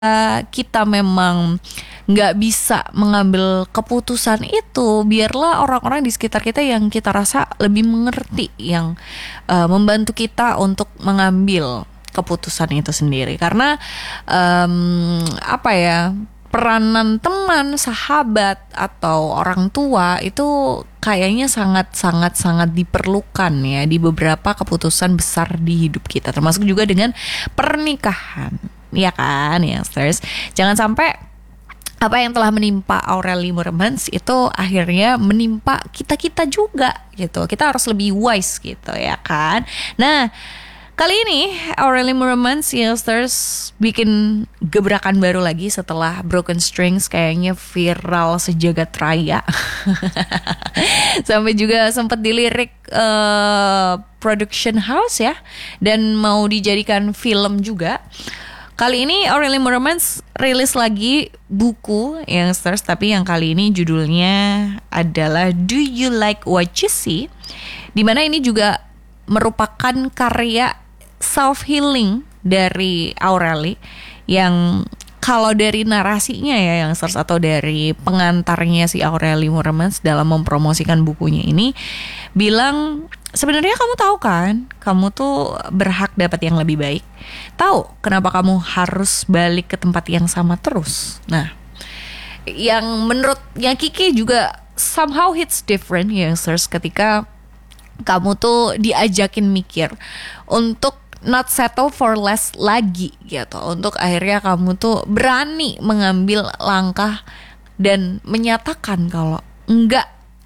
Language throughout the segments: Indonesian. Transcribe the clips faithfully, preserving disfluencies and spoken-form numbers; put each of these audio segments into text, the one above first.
kita memang nggak bisa mengambil keputusan itu, biarlah orang-orang di sekitar kita yang kita rasa lebih mengerti, yang uh, membantu kita untuk mengambil keputusan itu sendiri. Karena um, apa ya, peranan teman, sahabat, atau orang tua itu kayaknya sangat-sangat-sangat diperlukan ya di beberapa keputusan besar di hidup kita, termasuk juga dengan pernikahan. Ya kan, youngsters. Jangan sampai apa yang telah menimpa Aurelie Moermans itu akhirnya menimpa kita-kita juga gitu. Kita harus lebih wise gitu ya kan. Nah, kali ini Aurelie Moermans, youngsters, bikin gebrakan baru lagi setelah Broken Strings kayaknya viral sejagat raya. Sampai juga sempat dilirik uh, production house ya, dan mau dijadikan film juga. Kali ini Aurelie Moermans rilis lagi buku, youngsters, tapi yang kali ini judulnya adalah Do You Like What You See? Dimana ini juga merupakan karya self-healing dari Aurelie, yang kalau dari narasinya ya, youngsters, atau dari pengantarnya si Aurelie Moermans dalam mempromosikan bukunya ini, bilang sebenarnya kamu tahu kan, kamu tuh berhak dapat yang lebih baik. Tahu kenapa kamu harus balik ke tempat yang sama terus? Nah, yang menurutnya Kiki juga somehow hits different, youngsters, ketika kamu tuh diajakin mikir untuk not settle for less lagi gitu. Untuk akhirnya kamu tuh berani mengambil langkah dan menyatakan kalau enggak,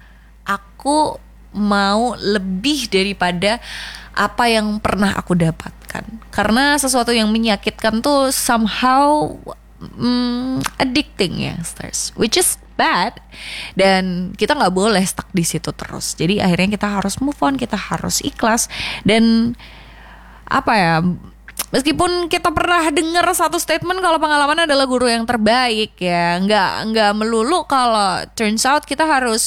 aku mau lebih daripada apa yang pernah aku dapatkan. Karena sesuatu yang menyakitkan tuh somehow mm, addicting ya, stars, which is bad. Dan kita nggak boleh stuck di situ terus. Jadi akhirnya kita harus move on, kita harus ikhlas. Dan apa ya, meskipun kita pernah dengar satu statement kalau pengalaman adalah guru yang terbaik ya, nggak nggak melulu kalau turns out kita harus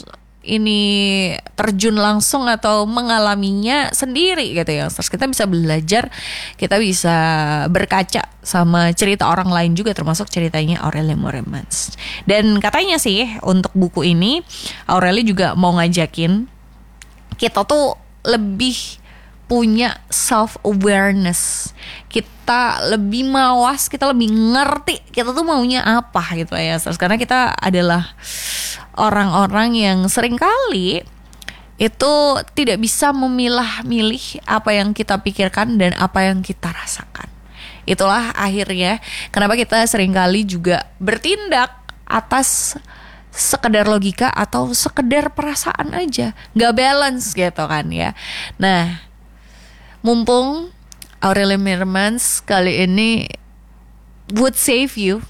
ini terjun langsung atau mengalaminya sendiri gitu ya. Terus kita bisa belajar, kita bisa berkaca sama cerita orang lain juga, termasuk ceritanya Aurelie Moermans. Dan katanya sih untuk buku ini Aurelie juga mau ngajakin kita tuh lebih punya self-awareness. Kita lebih mawas, kita lebih ngerti kita tuh maunya apa gitu ya. Terus karena kita adalah orang-orang yang seringkali itu tidak bisa memilah-milih apa yang kita pikirkan dan apa yang kita rasakan. Itulah akhirnya kenapa kita seringkali juga bertindak atas sekedar logika atau sekedar perasaan aja, nggak balance gitu kan ya. Nah, mumpung Aurelie Moermans kali ini would save you,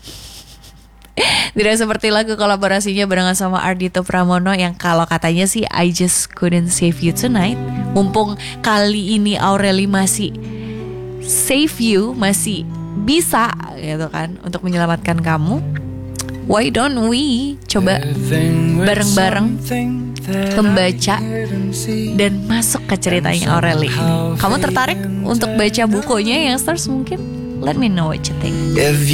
tidak seperti lagu kolaborasinya barengan sama Ardhito Pramono yang kalau katanya sih I just couldn't save you tonight. Mumpung kali ini Aurelie masih save you, masih bisa gitu kan untuk menyelamatkan kamu, why don't we coba bareng-bareng membaca dan masuk ke ceritanya Aurelie. Kamu tertarik untuk baca bukunya, youngsters? Mungkin let me know what you think.